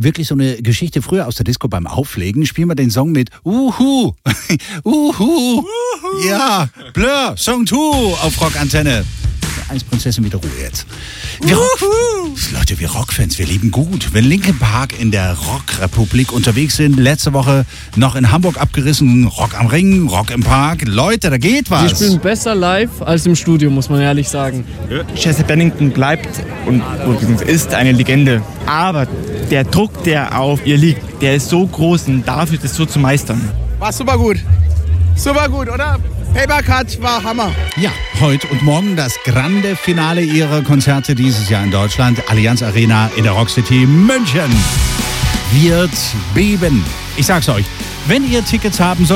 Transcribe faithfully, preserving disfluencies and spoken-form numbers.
wirklich so eine Geschichte früher aus der Disco beim Auflegen. Spielen wir den Song mit Uhu. Uhu. Uhu. Ja, Blur, Song zwei auf Rockantenne. Eisprinzessin wieder Ruhe jetzt. Wir Rock, Leute, wir Rockfans, wir leben gut. Wenn Linkin Park in der Rockrepublik unterwegs sind, letzte Woche noch in Hamburg abgerissen, Rock am Ring, Rock im Park. Leute, da geht was. Die spielen besser live als im Studio, muss man ehrlich sagen. Chester Bennington bleibt und ist eine Legende. Aber der Druck, der auf ihr liegt, der ist so groß und dafür das so zu meistern. War super gut. Super gut, oder? Paper Cut war Hammer. Ja, heute und morgen das grande Finale ihrer Konzerte dieses Jahr in Deutschland. Allianz Arena in der Rockcity München wird beben. Ich sag's euch, wenn ihr Tickets haben sollt,